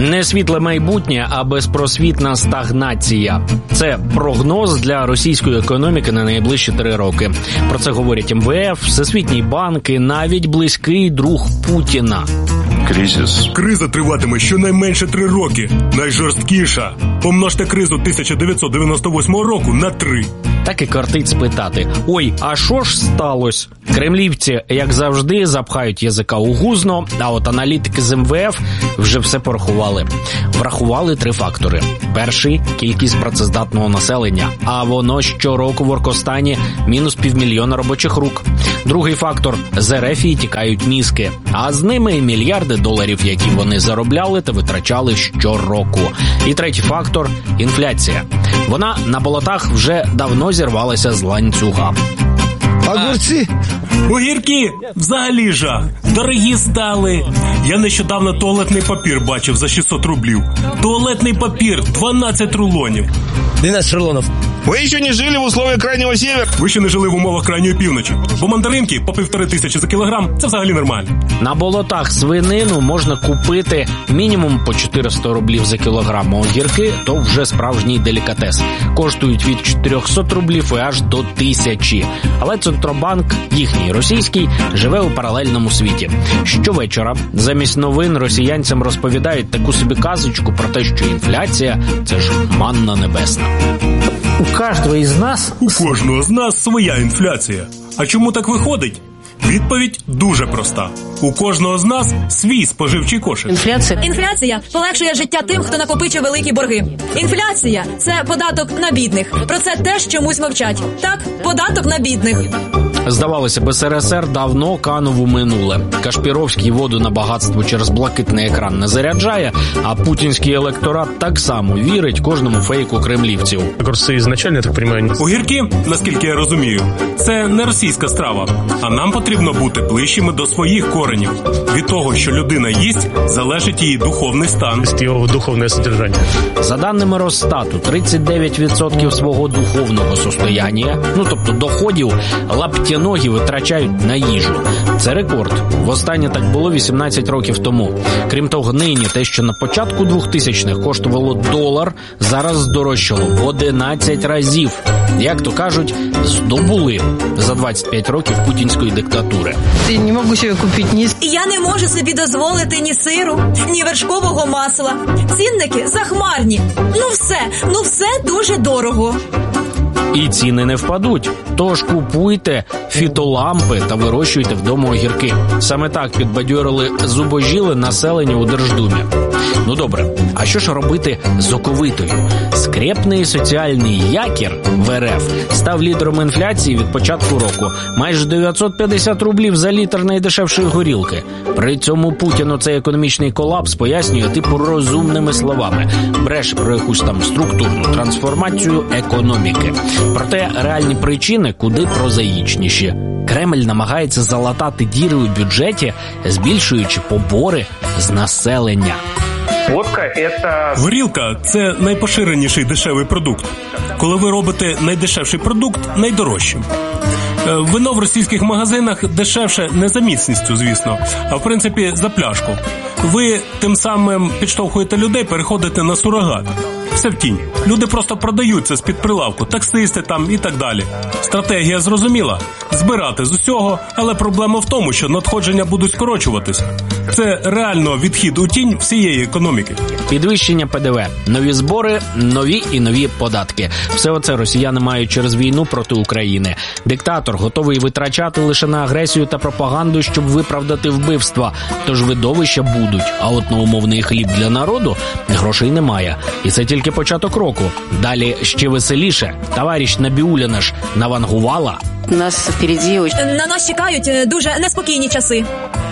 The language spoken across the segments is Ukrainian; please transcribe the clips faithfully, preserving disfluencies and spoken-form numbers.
Не світле майбутнє, а безпросвітна стагнація. Це прогноз для російської економіки на найближчі три роки. Про це говорять ем ве еф, Всесвітній банк і навіть близький друг Путіна. Кризис. Криза триватиме щонайменше три роки. Найжорсткіша. Помножте кризу тисяча дев'ятсот дев'яносто восьмого року на три. Так і кортить спитати: ой, а що ж сталося? Кремлівці, як завжди, запхають язика у гузно, а от аналітики з ем ве еф вже все порахували. Врахували три фактори. Перший – кількість працездатного населення, а воно щороку в Оркостані мінус півмільйона робочих рук. Другий фактор – з ер еф тікають мізки, а з ними і мільярди доларів, які вони заробляли та витрачали щороку. І третій фактор – інфляція. Вона на болотах вже давно зірвалася з ланцюга. Огурці? Огірки взагалі жах. Дорогі стали. Я нещодавно туалетний папір бачив за шістсот рублів. Туалетний папір дванадцять рулонів. дванадцять рулонів. Ви ще не жили в условиях крайнього севера? Ви ще не жили в умовах крайньої півночі. Бо мандаринки по півтори тисячі за кілограм – це взагалі нормально. На болотах свинину можна купити мінімум по чотириста рублів за кілограм, а огірки – то вже справжній делікатес. Коштують від чотирьохсот рублів і аж до тисячі. Але Центробанк, їхній російський, живе у паралельному світі. Щовечора замість новин росіянцям розповідають таку собі казочку про те, що інфляція – це ж манна небесна. У кожного із нас... У кожного з нас своя інфляція. А чому так виходить? Відповідь дуже проста. У кожного з нас свій споживчий кошик. Інфляція. Інфляція полегшує життя тим, хто накопичив великі борги. Інфляція – це податок на бідних. Про це теж чомусь мовчать. Так, податок на бідних. Здавалося б, ес ер ес ер давно канув у минуле. Кашпіровський воду на багатство через блакитний екран не заряджає, а путінський електорат так само вірить кожному фейку кремлівців. Огурці ізначально, я так розумію... Огірки, наскільки я розумію, це не російська страва, а нам потрібно бути ближчими до своїх коренів. Від того, що людина їсть, залежить її духовний стан. Його духовне содержання. За даними Росстату, тридцять дев'ять відсотків свого духовного состояння, ну тобто доходів, лаптяногі витрачають на їжу. Це рекорд. Востаннє так було вісімнадцять років тому. Крім того, нині те, що на початку двохтисячних коштувало долар, зараз здорожчало в одинадцять разів. Як то кажуть, здобули за двадцять п'ять років путінської диктатури. Я не можу собі купити ні... Я не можу собі дозволити ні сиру, ні вершкового масла. Цінники захмарні. Ну все, ну все дуже дорого. І ціни не впадуть. Тож купуйте фітолампи та вирощуйте вдома огірки. Саме так підбадьорили зубожіле населення у Держдумі. Ну добре, а що ж робити з оковитою? Скрєпний соціальний якір в ер еф став лідером інфляції від початку року. Майже дев'ятсот п'ятдесят рублів за літр найдешевшої горілки. При цьому Путіну цей економічний колапс пояснює типу розумними словами. Бреше про якусь там структурну трансформацію економіки. Проте реальні причини куди прозаїчніші. Кремль намагається залатати діри у бюджеті, збільшуючи побори з населення. Водка – це... Горілка – це найпоширеніший дешевий продукт. Коли ви робите найдешевший продукт найдорожчим. Вино в російських магазинах дешевше не за міцністю, звісно, а в принципі за пляшку. Ви тим самим підштовхуєте людей переходити на сурогат. Все в тінь. Люди просто продаються з-під прилавку, таксисти там і так далі. Стратегія зрозуміла – збирати з усього, але проблема в тому, що надходження будуть скорочуватися. Це реально відхід у тінь всієї економіки. Підвищення пе де ве, нові збори, нові і нові податки. Все оце росіяни мають через війну проти України. Диктатор готовий витрачати лише на агресію та пропаганду, щоб виправдати вбивства. Тож видовища будуть, а от на умовний хліб для народу грошей немає. І це тільки початок року. Далі ще веселіше. Товариш Набіуліна ж навангувала. Нас впереді... На нас чекають дуже неспокійні часи.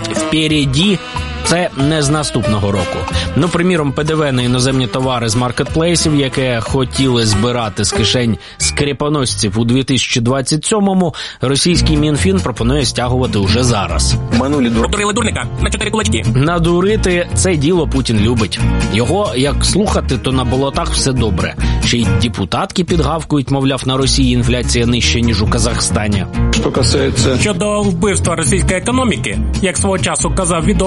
Впереді це не з наступного року. Ну, приміром, пе де ве на іноземні товари з маркетплейсів, яке хотіли збирати з кишень скріпоносців у дві тисячі двадцять сьомому, російський Мінфін пропонує стягувати уже зараз. Продурили дурника на чотири кулачки. Надурити – це діло Путін любить. Його, як слухати, то на болотах все добре. Ще й депутатки підгавкують, мовляв, на Росії інфляція нижча, ніж у Казахстані. Що касається... Щодо вбивства російської економіки, як свого часу казав відомий письменник,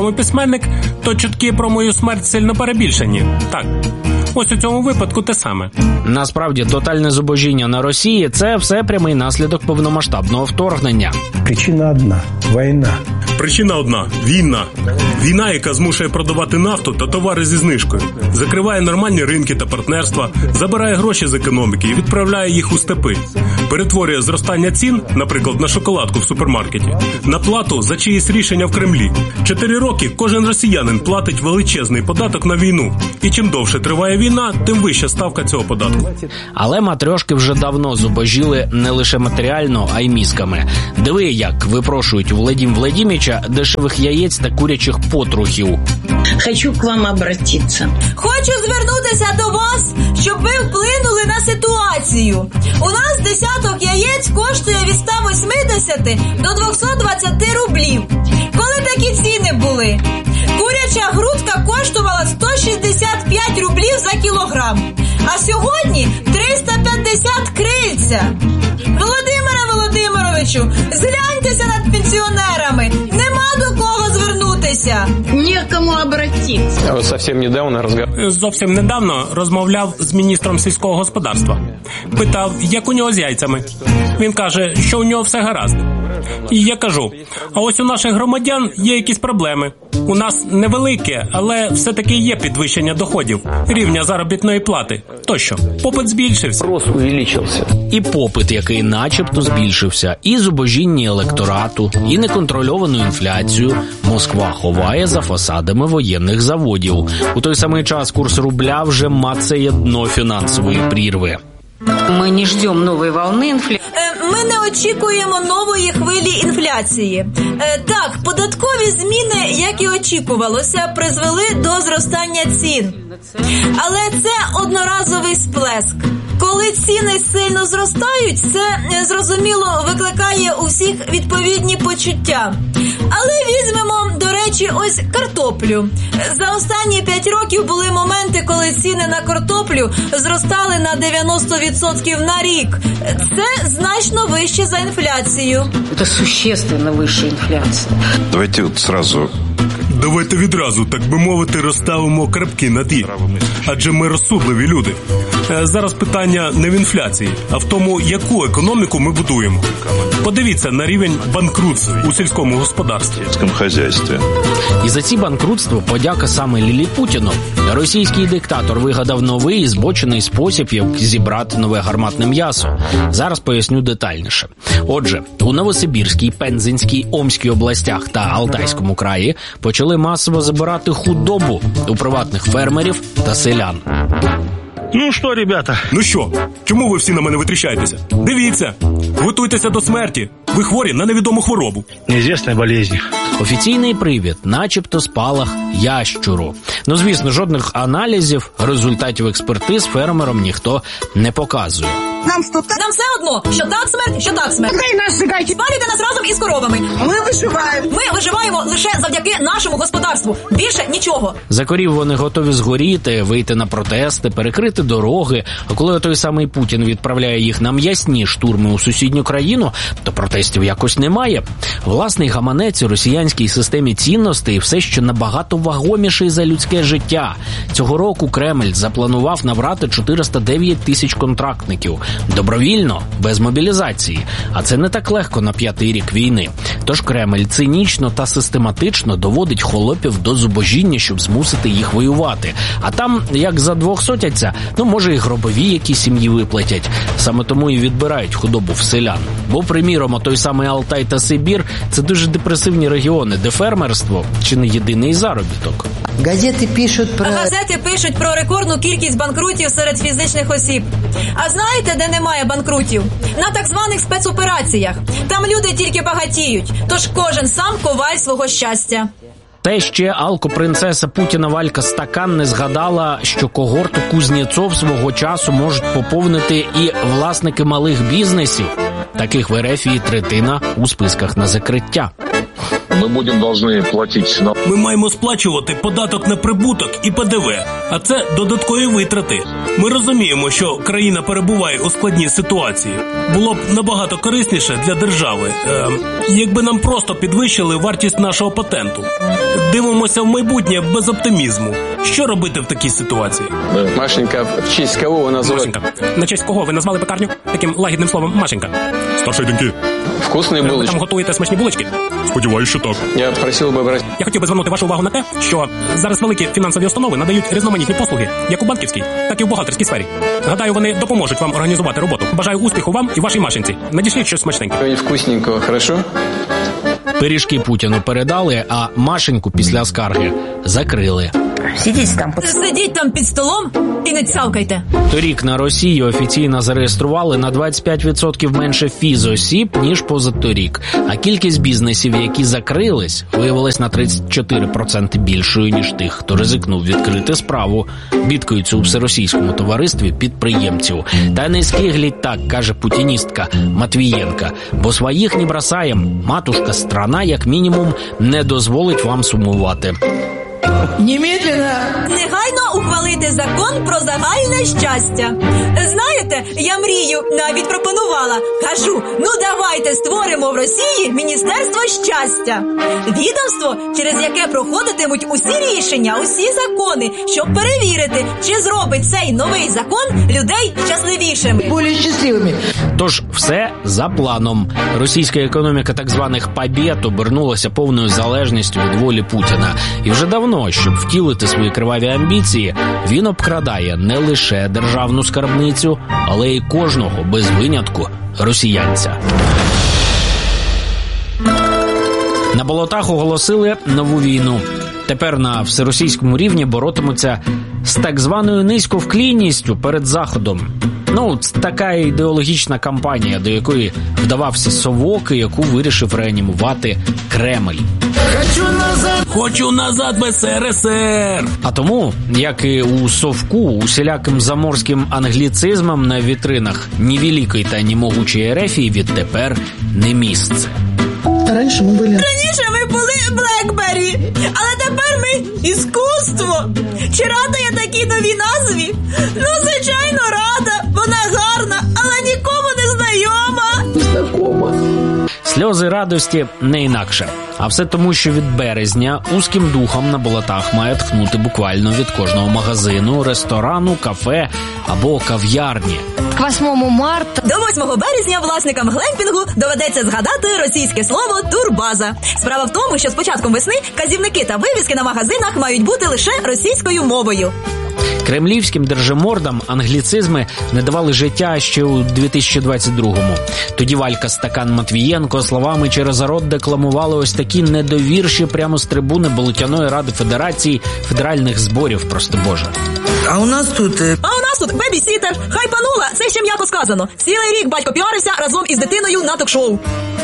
письменник, то чутки про мою смерть сильно перебільшені. Так, ось у цьому випадку те саме. Насправді, тотальне зубожіння на Росії – це все прямий наслідок повномасштабного вторгнення. Причина одна – війна. Причина одна – війна. Війна, яка змушує продавати нафту та товари зі знижкою, закриває нормальні ринки та партнерства, забирає гроші з економіки і відправляє їх у степи. Перетворює зростання цін, наприклад, на шоколадку в супермаркеті, на плату за чиїсь рішення в Кремлі. Чотири роки кожен росіянин платить величезний податок на війну. І чим довше триває війна, тим вища ставка цього податку. Але матрьошки вже давно зубожіли не лише матеріально, а й мізками. Диви, як випрошують у Владимира Владимировича дешевих яєць та курячих потрухів. Хочу к вам обратиться. Хочу звернутися до вас, щоб ви вплинули на ситуацію. У нас десяток яєць коштує від ста восьмидесяти до двохсот двадцяти рублів. Коли такі ціни були? Куряча грудка коштувала сто шістдесят п'ять рублів за кілограм. А сьогодні триста п'ятдесят крильця. Володимире Володимировичу, згляньтеся над пенсіонерами. Нема до кого звернутися. Некому обратиться. Совсем недавно разговаривал. Зовсім недавно розмовляв з міністром сільського господарства. Питав, як у нього з яйцями. Він каже, що у нього все гаразд. І я кажу, а ось у наших громадян є якісь проблеми. У нас невелике, але все-таки є підвищення доходів, рівня заробітної плати. Тощо, попит збільшився. Рост увеличился. І попит, який начебто збільшився, і зубожіння електорату, і неконтрольовану інфляцію Москва ховає за фасадами воєнних заводів. У той самий час курс рубля вже мацає дно фінансової прірви. Ми не чекаємо нової волни інфляції. Ми не очікуємо нової хвилі інфляції. Так, податкові зміни, як і очікувалося, призвели до зростання цін. Але це одноразовий сплеск. Коли ціни сильно зростають, це, зрозуміло, викликає у всіх відповідні почуття. Але візьмемо, до речі, ось картоплю. За останні п'ять років були моменти, коли ціни на картоплю зростали на дев'яносто відсотків на рік. Це значно вище за інфляцію. Це существенно вища інфляція. Давайте от сразу... Давайте відразу, так би мовити, розставимо крапки над «і». Адже ми розсудливі люди. Зараз питання не в інфляції, а в тому, яку економіку ми будуємо. Подивіться на рівень банкрутств у сільському господарстві. В сільському хазяйстві. І за ці банкрутства подяка саме Лілі Путіну. Російський диктатор вигадав новий і збочений спосіб, як зібрати нове гарматне м'ясо. Зараз поясню детальніше. Отже, у Новосибірській, Пензенській, Омській областях та Алтайському краї почали масово забирати худобу у приватних фермерів та селян. Ну що, ребята? Ну що, чому ви всі на мене витріщаєтеся? Дивіться, готуйтеся до смерті. Ви хворі на невідому хворобу. Неізвісна болезнь. Офіційний привід, начебто спалах ящуру. Ну, звісно, жодних аналізів, результатів експертиз фермерам ніхто не показує. Нам що так? Нам все одно, що так смерть, що так смерть. Спалюйте нас разом із коровами. Ми виживаємо. Ми виживаємо лише завдяки нашому господарству. Більше нічого. За корів вони готові згоріти, вийти на протести, перекрити дороги. А коли той самий Путін відправляє їх на м'ясні штурми у сусідню країну, то протестів якось немає. Власний гаманець у росіянській системі цінностей все ще набагато вагоміший за людське життя. Цього року Кремль запланував набрати чотириста дев'ять тисяч контрактників. Добровільно, без мобілізації. А це не так легко на п'ятий рік війни. Тож Кремль цинічно та систематично доводить холопів до зубожіння, щоб змусити їх воювати. А там, як за двох сотяться, ну, може, і гробові які сім'ї виплатять. Саме тому і відбирають худобу в селян. Бо, приміром, той самий Алтай та Сибір – це дуже депресивні регіони, де фермерство – чи не єдиний заробіток. Газети пишуть про... Газети пишуть про рекордну кількість банкрутів серед фізичних осіб. А знаєте, де немає банкрутів? На так званих спецопераціях. Там люди тільки багатіють, тож кожен сам коваль свого щастя. Та ще алкопринцеса Путіна Валька Стакан не згадала, що когорту Кузнєцов свого часу можуть поповнити і власники малих бізнесів. Таких в РФ і третина у списках на закриття. Мы будем должны платить налоги. Ми маємо сплачувати податок на прибуток і Пе Де Ве, а це додаткові витрати. Ми розуміємо, що країна перебуває у складній ситуації. Було б набагато корисніше для держави, е, якби нам просто підвищили вартість нашого патенту. Дивимося в майбутнє без оптимізму. Що робити в такій ситуації? Машенька, в честь кого ви назвали? Машенька. На честь кого ви назвали пекарню таким лагідним словом Машенька? Старші доньки. Вкусні булочки. Ви там готуєте смачні булочки? Сподіваюсь, що так. Я просив би обратити. Я хотів би звернути вашу увагу на те, що зараз великі фінансові установи надають різноманітні послуги, як у банківській, так і в бухгалтерській сфері. Гадаю, вони допоможуть вам організувати роботу. Бажаю успіху вам і вашій Машенці. Надішліть щось смачненьке. Чого-нибудь вкусненького, хорошо? Пиріжки Путіну передали, а Машеньку після скарги закрили. Сидите там. Сидіть там під столом і не цявкайте. Торік на Росії офіційно зареєстрували на двадцять п'ять відсотків менше фізосіб, ніж позаторік. А кількість бізнесів, які закрились, виявилась на тридцять чотири відсотки більшою, ніж тих, хто ризикнув відкрити справу. Бідкаються у всеросійському товаристві підприємців. Та не скигліть так, каже путіністка Матвієнка. Бо своїх не бросаєм. Матушка страна, як мінімум, не дозволить вам сумувати. Немедленно. Негайно ухвалити закон про загальне щастя. Знаєте, я мрію, навіть пропонувала. Кажу, ну давайте створимо в Росії Міністерство щастя. Відомство, через яке проходитимуть усі рішення, усі закони, щоб перевірити, чи зробить цей новий закон людей щасливішими. Более счастливыми. Тож все за планом. Російська економіка так званих побєд обернулася повною залежністю від волі Путіна. І вже давно, щоб втілити свої криваві амбіції, він обкрадає не лише державну скарбницю, але й кожного, без винятку, росіянця. На болотах оголосили нову війну. Тепер на всеросійському рівні боротимуться з так званою низьковклінністю перед Заходом. Ну, це така ідеологічна кампанія, до якої вдавався Совок і яку вирішив реанімувати Кремль. Хочу назад! Хочу назад в Ес Ер Ес Ер! А тому, як і у Совку, усіляким заморським англіцизмам на вітринах ні великої та ні могучої Ерефії відтепер не місце. Раніше ми були... Раніше ми були Блекбері, але тепер ми іскусство. Чи рада я такій новій назві? Ну, звичайно, рада. Вона гарна, але нікому не знайома. Знакома. Сльози радості не інакше. А все тому, що від березня узким духом на болотах має тхнути буквально від кожного магазину, ресторану, кафе або кав'ярні. К восьмому марта До восьмого березня власникам глемпінгу доведеться згадати російське слово «турбаза». Справа в тому, що з початком весни казівники та вивіски на магазинах мають бути лише російською мовою. Кремлівським держимордам англіцизми не давали життя ще у дві тисячі двадцять другому. Тоді Валька Стакан Матвієнко словами через рот декламували ось такі недовірші прямо з трибуни Болотяної ради Федерації федеральних зборів, прости Боже. А у нас тут... А у нас тут бебі-сітер. Хайпанула, це ще м'яко сказано. Цілий рік батько піарився разом із дитиною на ток-шоу.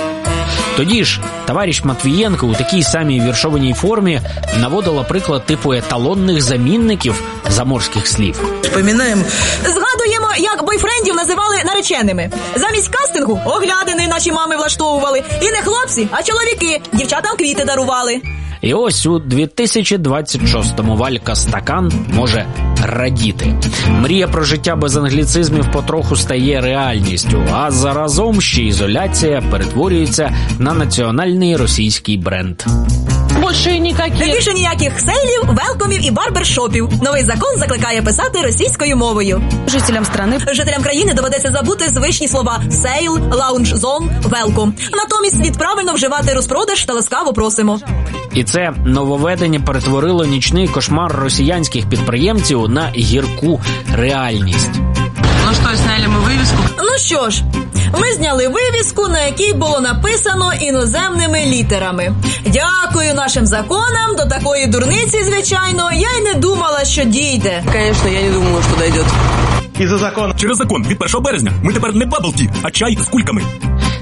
Тоді ж товариш Матвієнко у такій самій віршованій формі наводила приклад типу еталонних замінників заморських слів. Вспоминаємо. Згадуємо, як бойфрендів називали нареченими. Замість кастингу оглядини наші мами влаштовували. І не хлопці, а чоловіки. Дівчатам квіти дарували. І ось у дві тисячі двадцять шостому Валька Стакан може радіти. Мрія про життя без англіцизмів потроху стає реальністю, а заразом ще ізоляція перетворюється на національний російський бренд. Більше ніяких. Більше ніяких сейлів, велкомів і барбершопів. Новий закон закликає писати російською мовою. Жителям страни. Жителям країни доведеться забути звичні слова «сейл», «лаунж зон», «велком». Натомість слід правильно вживати розпродаж та ласкаво просимо. І це нововведення перетворило нічний кошмар росіянських підприємців на гірку реальність. Ну що, зняли ми вивіску? Ну що ж, ми зняли вивіску, на якій було написано іноземними літерами. Дякую нашим законам, до такої дурниці, звичайно, я й не думала, що дійде. Звісно, я не думала, що дійде. І за закон. Через закон від першого березня ми тепер не бабл-ті, а чай з кульками.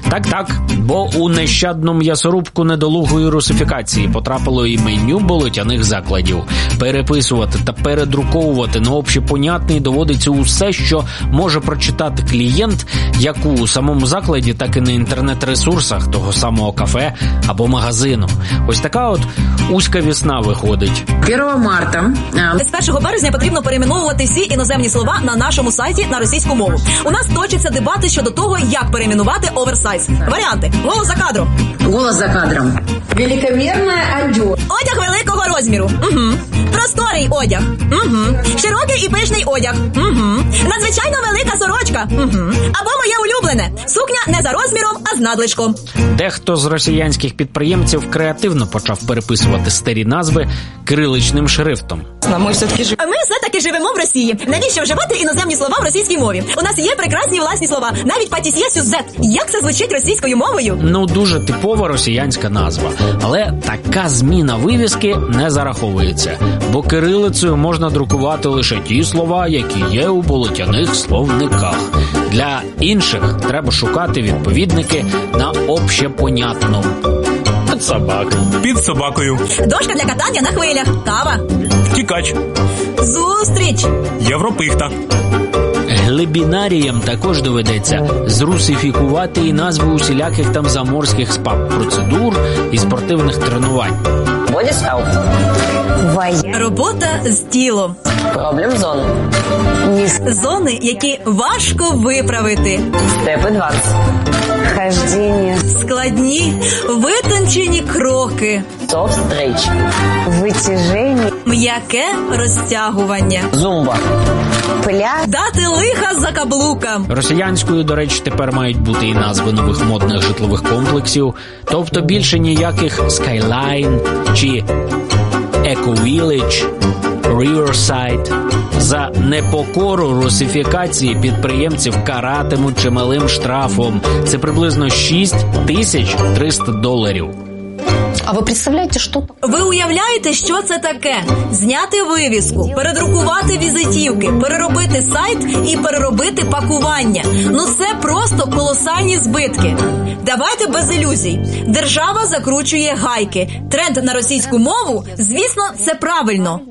Так-так, бо у нещадну м'ясорубку недолугої русифікації потрапило і меню болотяних закладів. Переписувати та передруковувати на общепонятний доводиться усе, що може прочитати клієнт, як у самому закладі, так і на інтернет-ресурсах того самого кафе або магазину. Ось така от узька вісна виходить. первого марта. З першого березня потрібно перейменовувати всі іноземні слова на нашому сайті на російську мову. У нас точаться дебати щодо того, як перейменувати оверсайз. Варіанти. Голос за кадром. Голос за кадром. Великомірна одяг. Одяг великого розміру. Угу. Просторий одяг. Угу. Широкий і пишний одяг. Угу. Надзвичайно велика сорочка. Угу. Або моє улюблене. Сукня не за розміром, а з надлишком. Дехто з росіянських підприємців креативно почав переписувати старі назви кириличним шрифтом. Ми все-таки живемо в Росії. Навіщо вживати іноземні слова в російській мові? У нас є прекрасні власні слова. Навіть патісьє сюзет. Як це звучить російською мовою? Ну, дуже типова росіянська назва. Але така зміна вивіски не зараховується. Бо кирилицею можна друкувати лише ті слова, які є у болотяних словниках. Для інших треба шукати відповідники на общепонятному. Під собакою. Під собакою. Дошка для катання на хвилях. Кава. Втікач. Зустріч. Європихта. Глибінаріям також доведеться зрусифікувати і назви усіляких там заморських спа-процедур і спортивних тренувань. Робота з тілом. Проблем зон. Зони, які важко виправити. Степи двадцять. Хождение. Складні, витончені кроки. Soft stretch. Вытяжение. М'яке розтягування. Зумба. Пляж. Дати лиха за каблукам. Росіянською, до речі, тепер мають бути і назви нових модних житлових комплексів. Тобто більше ніяких Skyline чи Eco Village, Riverside. За непокору русифікації підприємців каратимуть чималим штрафом. Це приблизно шість тисяч триста доларів. А ви представляєте, що? Ви уявляєте, що це таке? Зняти вивіску, передрукувати візитівки, переробити сайт і переробити пакування. Ну це просто колосальні збитки. Давайте без ілюзій. Держава закручує гайки. Тренд на російську мову, звісно, це правильно.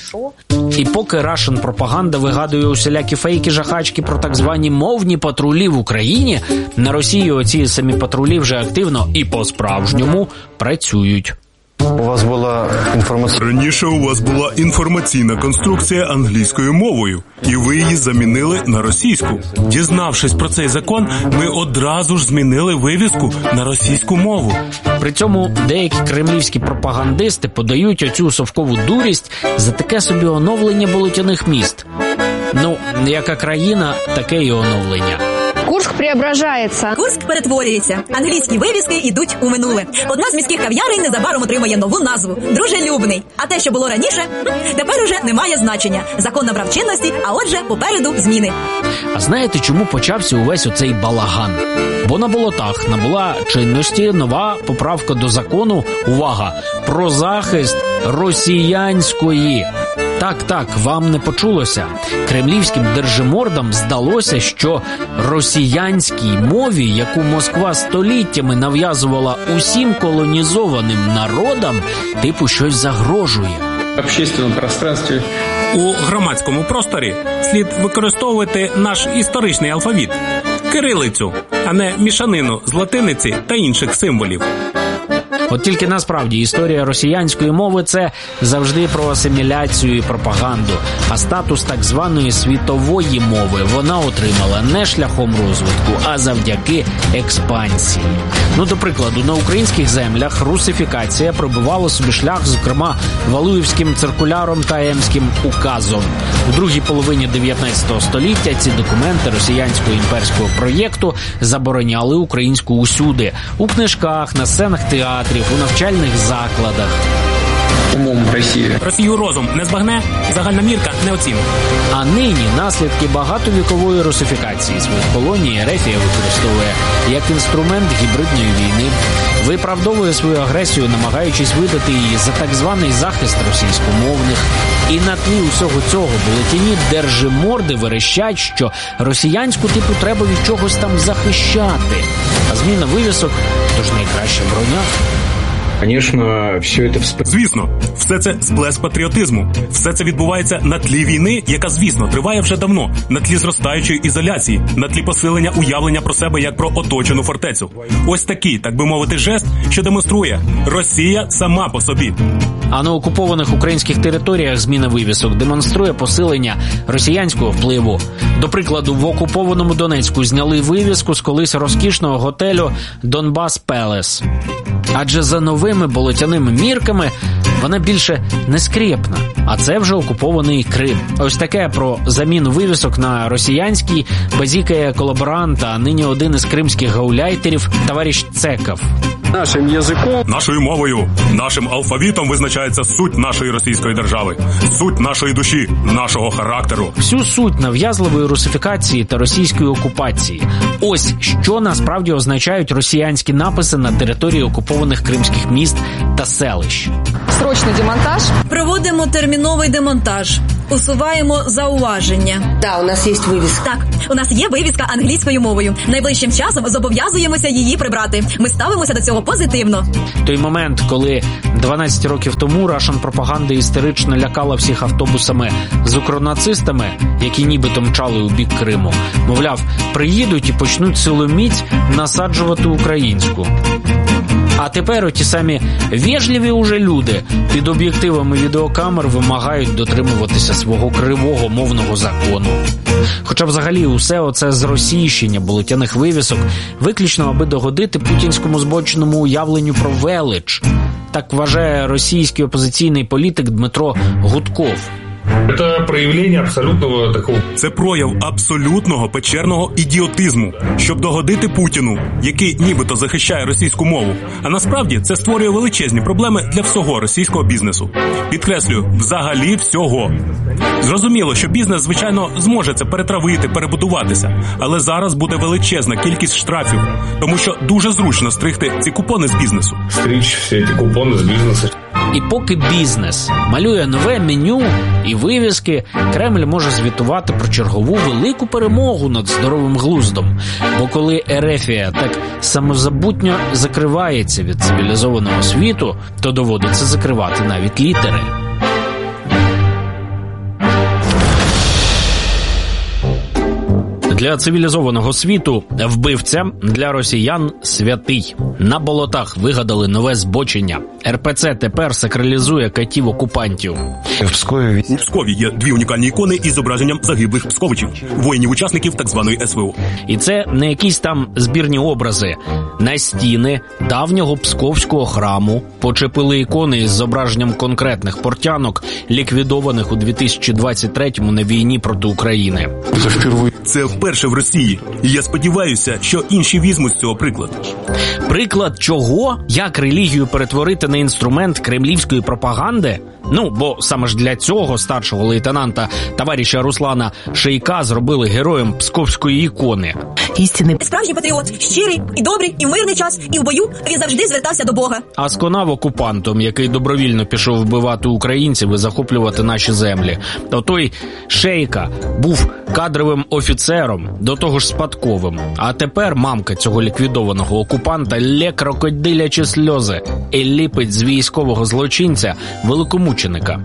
І поки Russian пропаганда вигадує усілякі фейки-жахачки про так звані мовні патрулі в Україні, на Росії оці самі патрулі вже активно і по-справжньому працюють. У вас була інформаційна... Раніше у вас була інформаційна конструкція англійською мовою, і ви її замінили на російську. Дізнавшись про цей закон, ми одразу ж змінили вивіску на російську мову. При цьому деякі кремлівські пропагандисти подають оцю совкову дурість за таке собі оновлення болотяних міст. Ну, яка країна, таке і оновлення. Курск преображається. Курск перетворюється. Англійські вивіски йдуть у минуле. Одна з міських кав'ярень незабаром отримає нову назву – Дружелюбний. А те, що було раніше, тепер уже не має значення. Закон набрав чинності, а отже, попереду зміни. А знаєте, чому почався увесь оцей балаган? Бо на болотах набула чинності нова поправка до закону, увага, про захист росіянської. Так, так, вам не почулося. Кремлівським держимордам здалося, що росіянській мові, яку Москва століттями нав'язувала усім колонізованим народам, типу щось загрожує. В общественному пространстві. У громадському просторі слід використовувати наш історичний алфавіт – кирилицю, а не мішанину з латиниці та інших символів. От тільки насправді історія росіянської мови – це завжди про асиміляцію і пропаганду, а статус так званої світової мови вона отримала не шляхом розвитку, а завдяки експансії. Ну, до прикладу, на українських землях русифікація пробивала собі шлях, зокрема, Валуївським циркуляром та Емським указом. У другій половині дев'ятнадцятого століття ці документи росіянського імперського проєкту забороняли українську усюди – у книжках, на сценах театрів, у навчальних закладах. Умом Росії. Росію розум не збагне, загальна мірка не оцінить. А нині наслідки багатовікової русифікації своїх колоній Ерефія використовує як інструмент гібридної війни, виправдовує свою агресію, намагаючись видати її за так званий захист російськомовних, І на тлі усього цього булетіні держиморди верещать, що росіянську типу треба від чогось там захищати. А зміна вивісок – то ж найкраща броня. Конечно, все это всп... Звісно, все це сплеск патріотизму. Все це відбувається на тлі війни, яка, звісно, триває вже давно, на тлі зростаючої ізоляції, на тлі посилення уявлення про себе як про оточену фортецю. Ось такий, так би мовити, жест, що демонструє – Росія сама по собі. А на окупованих українських територіях зміна вивісок демонструє посилення росіянського впливу. До прикладу, в окупованому Донецьку зняли вивіску з колись розкішного готелю «Донбас Пелес». Адже за новими болотяними мірками вона більше не скрєпна. А це вже окупований Крим. Ось таке про заміну вивісок на росіянський базікає колаборант, а нині один із кримських гауляйтерів товариш Цеков. Нашим язиком, нашою мовою, нашим алфавітом визначається суть нашої російської держави, суть нашої душі, нашого характеру. Всю суть нав'язливої русифікації та російської окупації. Ось що насправді означають росіянські написи на території окупованих кримських міст та селищ. Срочний демонтаж. Проводимо терміновий демонтаж. Усуваємо зауваження. Да, у нас є вивіска. Так, у нас є вивіска англійською мовою. Найближчим часом зобов'язуємося її прибрати. Ми ставимося до цього позитивно. Той момент, коли дванадцять років тому рашн-пропаганда істерично лякала всіх автобусами з укронацистами, які нібито мчали у бік Криму. Мовляв, приїдуть і почнуть силоміць насаджувати українську. А тепер оті самі вежливі уже люди під об'єктивами відеокамер вимагають дотримуватися свого кривого мовного закону. Хоча взагалі усе оце зросійщення болотяних вивісок виключно аби догодити путінському збоченому уявленню про велич. Так вважає російський опозиційний політик Дмитро Гудков. Це проявлення абсолютного такого. Це прояв абсолютного печерного ідіотизму, щоб догодити Путіну, який нібито захищає російську мову. А насправді це створює величезні проблеми для всього російського бізнесу. Підкреслюю, взагалі всього. Зрозуміло, що бізнес, звичайно, зможе це перетравити, перебудуватися. Але зараз буде величезна кількість штрафів, тому що дуже зручно стригти ці купони з бізнесу. Стричь всі ці купони з бізнесу. І поки бізнес малює нове меню і вивіски, Кремль може звітувати про чергову велику перемогу над здоровим глуздом. Бо коли Ерефія так самозабутньо закривається від цивілізованого світу, то доводиться закривати навіть літери. Для цивілізованого світу вбивця, для росіян святий. На болотах вигадали нове збочення. ер пе це тепер сакралізує катів-окупантів. В Пскові... У Пскові є дві унікальні ікони із зображенням загиблих псковичів, воїнів-учасників так званої ес ве о. І це не якісь там збірні образи. На стіни давнього псковського храму почепили ікони із зображенням конкретних портянок, ліквідованих у дві тисячі двадцять третьому на війні проти України. Це вперше в Росії. І я сподіваюся, що інші візьмуть з цього приклад. Приклад чого? Як релігію перетворити на інструмент кремлівської пропаганди? Ну, бо саме ж для цього старшого лейтенанта товариша Руслана Шейка зробили героєм псковської ікони. Істинний справжній патріот, щирий і добрий, і в мирний час, і в бою він завжди звертався до Бога. А сконав окупантом, який добровільно пішов вбивати українців і захоплювати наші землі. То той Шейка був кадровим офіцером, до того ж спадковим. А тепер мамка цього ліквідованого окупанта лє крокодилячі сльози і ліпить з військового злочинця великомученика.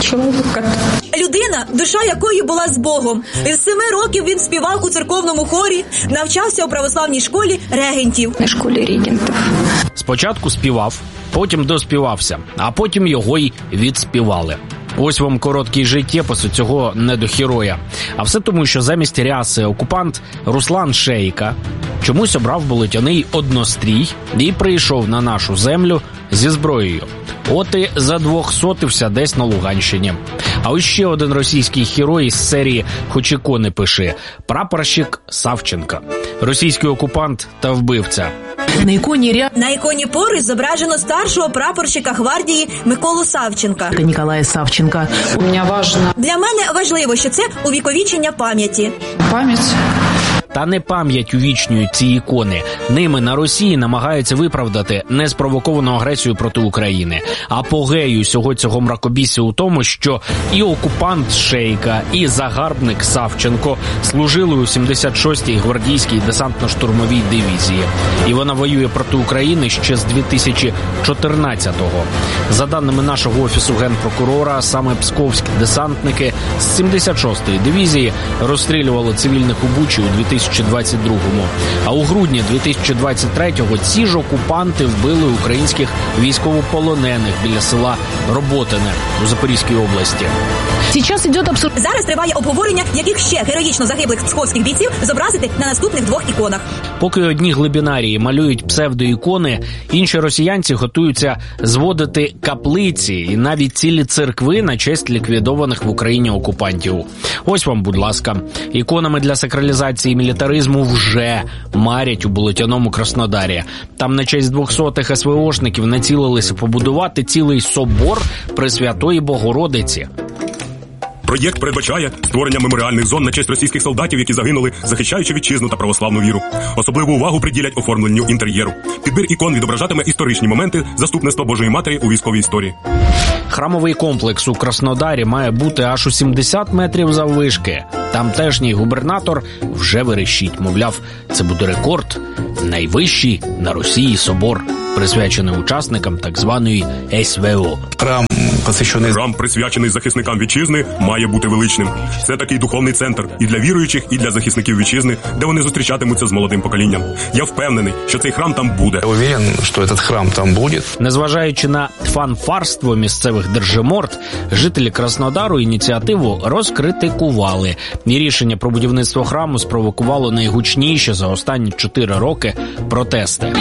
Людина, душа якої була з Богом. З семи років він співав у церковному хорі, навчався у православній школі регентів. На школі регентів. Спочатку співав, потім доспівався, а потім його й відспівали. Ось вам короткий життєпис у цього недохіроя. А все тому, що замість ряси окупант Руслан Шейка чомусь обрав болотяний однострій і прийшов на нашу землю зі зброєю. От і задвохсотився десь на Луганщині. А ось ще один російський герой із серії «Хоч ікони пиши» – прапорщик Савченка. Російський окупант та вбивця. На іконі ря... На іконі поруч зображено старшого прапорщика гвардії Миколу Савченка. Та Ніколая Савченка. У мене важливо. Для мене важливо, що це увіковічення пам'яті. Пам'ять. Та не пам'ять увічнюють ці ікони. Ними на Росії намагаються виправдати неспровоковану агресію проти України. Апогею всього цього мракобісся у тому, що і окупант Шейка, і загарбник Савченко служили у сімдесят шостій гвардійській десантно-штурмовій дивізії. І вона воює проти України ще з дві тисячі чотирнадцятого. За даними нашого офісу генпрокурора, саме псковські десантники з сімдесят шостої дивізії розстрілювали цивільних у Бучі у дві тисячі двадцять другому. А у грудні дві тисячі двадцять третього ці ж окупанти вбили українських військовополонених біля села Роботине у Запорізькій області. Зараз іде абсурд. Зараз триває обговорення, яких ще героїчно загиблих псковських бійців зобразити на наступних двох іконах. Поки одні глибінарії малюють псевдоікони, інші росіянці готуються зводити каплиці і навіть цілі церкви на честь ліквідованих в Україні окупантів. Ось вам, будь ласка, іконами для сакралізації мілітаризму вже марять у Болотяному Краснодарі. Там на честь двохсотих ес ве ошників націлилися побудувати цілий собор Пресвятої Богородиці. Проєкт передбачає створення меморіальних зон на честь російських солдатів, які загинули, захищаючи вітчизну та православну віру. Особливу увагу приділять оформленню інтер'єру. Підбір ікон відображатиме історичні моменти заступництва Божої Матері у військовій історії. Храмовий комплекс у Краснодарі має бути аж у сімдесят метрів заввишки. Тамтешній губернатор вже верещить, мовляв, це буде рекорд, найвищий на Росії собор, присвячений учасникам так званої ес ве о. Храм, посвящений... Храм, присвячений захисникам вітчизни, має бути величним. Це такий духовний центр і для віруючих, і для захисників вітчизни, де вони зустрічатимуться з молодим поколінням. Я впевнений, що цей храм там буде. Я уверен, що цей храм там буде. Незважаючи на фанфарство місцевих держиморд, жителі Краснодару ініціативу розкритикували. І рішення про будівництво храму спровокувало найгучніші за останні чотири роки протести.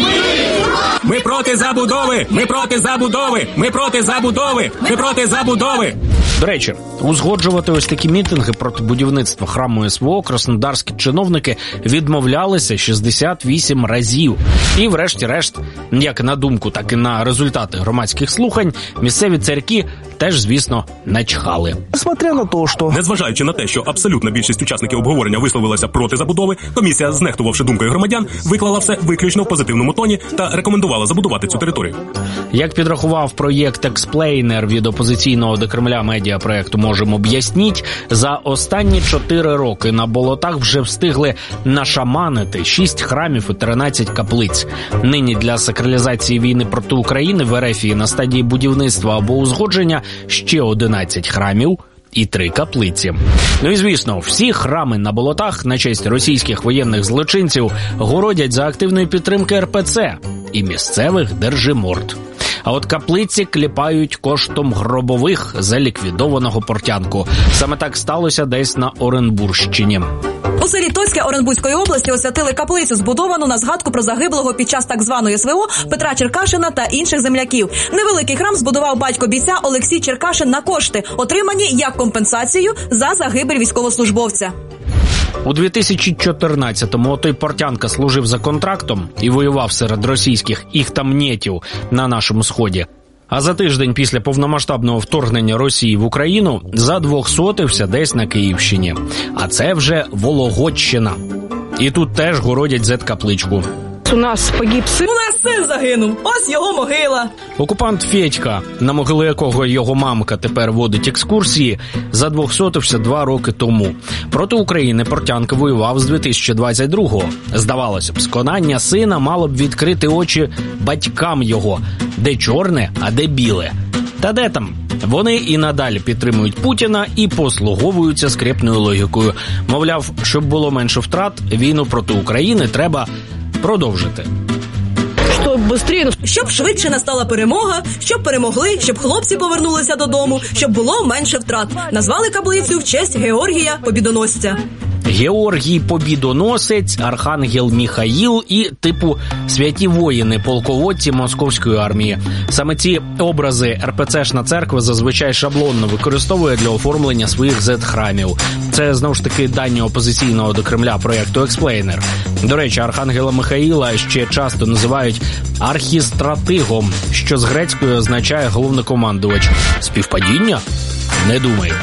Ми проти забудови! Ми проти забудови! Ми проти забудови! Ми проти забудови! До речі, узгоджувати ось такі мітинги проти будівництва храму ес ве о краснодарські чиновники відмовлялися шістдесят вісім разів. І врешті-решт, як на думку, так і на результати громадських слухань, місцеві церкви теж, звісно, начхали. Несмотря на те, що... Незважаючи на те, що абсолютна більшість учасників обговорення висловилася проти забудови, комісія, знехтувавши думкою громадян, виклала все виключно в позитивному тоні та рекомендувала забудувати цю територію. Як підрахував проєкт «Експлейнер» від опозиційного до Кремля медіапроєкту «Можемо об'ясніть», за останні чотири роки на болотах вже встигли нашаманити шість храмів і тринадцять каплиць. Нині для сакралізації війни проти України в РФ на стадії будівництва або узгодження ще одинадцять храмів і три каплиці. Ну і, звісно, всі храми на болотах на честь російських воєнних злочинців городять за активної підтримки ер пе це і місцевих держиморд. А от каплиці кліпають коштом гробових за ліквідованого портянку. Саме так сталося десь на Оренбурщині. У селі Тоське Оренбурзької області освятили каплицю, збудовану на згадку про загиблого під час так званої ес ве о Петра Черкашина та інших земляків. Невеликий храм збудував батько бійця Олексій Черкашин на кошти, отримані як компенсацію за загибель військовослужбовця. У дві тисячі чотирнадцятому отой портянка служив за контрактом і воював серед російських іхтамнєтів на нашому сході. А за тиждень після повномасштабного вторгнення Росії в Україну задвохсотився десь на Київщині. А це вже Вологодщина. І тут теж городять зет-капличку. У нас погиб син. У нас син загинув. Ось його могила. Окупант Федька, на могилу якого його мамка тепер водить екскурсії, задвохсотився два роки тому. Проти України портянка воював з дві тисячі двадцять другого. Здавалося б, сконання сина мало б відкрити очі батькам його. Де чорне, а де біле. Та де там? Вони і надалі підтримують Путіна і послуговуються скрепною логікою. Мовляв, щоб було менше втрат, війну проти України треба продовжити. Щоб швидше настала перемога, щоб перемогли, щоб хлопці повернулися додому, щоб було менше втрат. Назвали каплицю в честь Георгія Побідоносця. Георгій Побідоносець, Архангел Міхаїл і, типу, святі воїни, полководці московської армії. Саме ці образи ер пе цешна церква зазвичай шаблонно використовує для оформлення своїх зет-храмів. Це, знову ж таки, дані опозиційного до Кремля проєкту «Експлейнер». До речі, Архангела Михаїла ще часто називають архістратигом, що з грецької означає головнокомандувач. Співпадіння? Не думаю.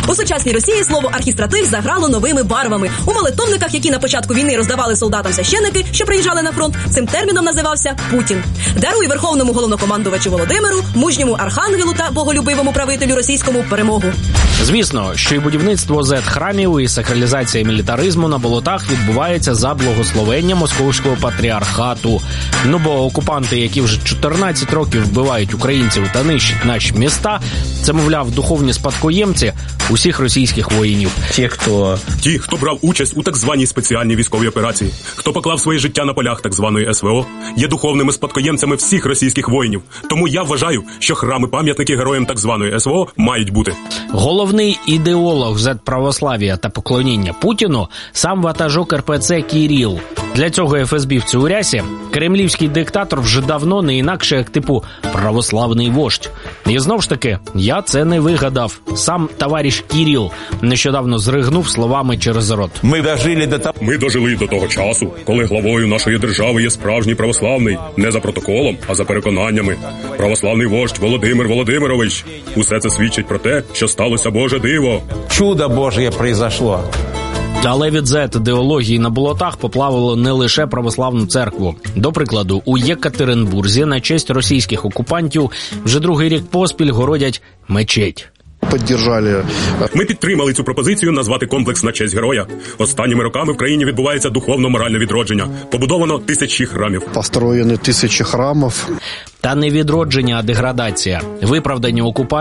У сучасній Росії слово архістратиг заграло новими барвами. У молитовниках, які на початку війни роздавали солдатам священники, що приїжджали на фронт, цим терміном називався Путін. Даруй верховному головнокомандувачу Володимиру, мужньому архангелу та боголюбивому правителю російському перемогу. Звісно, що і будівництво зет-храмів, і сакралізація мілітаризму на болотах відбувається за благословення московського патріархату. Ну бо окупанти, які вже чотирнадцять років вбивають українців та нищать наші міста, це, мовляв, духовні спадкоємці усіх російських воїнів. Ті, хто... Ті, хто брав участь у так званій спеціальній військовій операції, хто поклав своє життя на полях так званої ес ве о, є духовними спадкоємцями всіх російських воїнів. Тому я вважаю, що храми-пам'ятники героям так званої ес ве о мають бути. Головний ідеолог зет-православ'я та поклоніння Путіну – сам ватажок ер пе це Кіріл. Для цього еф ес бівці у рясі кремлівський диктатор вже давно не інакше, як типу православний вождь. І знов ж таки, я це не вигадав. Сам товариш Кіріл нещодавно зригнув словами через рот. Ми дожили до того... Ми дожили до того часу, коли главою нашої держави є справжній православний, не за протоколом, а за переконаннями. Православний вождь Володимир Володимирович. Усе це свідчить про те, що сталося Боже диво. Чудо Божє произошло. Але від зет-ідеології на болотах поплавило не лише православну церкву. До прикладу, у Єкатеринбурзі на честь російських окупантів вже другий рік поспіль городять мечеть. Поддержали. Ми підтримали цю пропозицію назвати комплекс на честь героя. Останніми роками в країні відбувається духовно-моральне відродження. Побудовано тисячі храмів. Построєні тисячі храмів. Та не відродження, а деградація. Виправдані окупації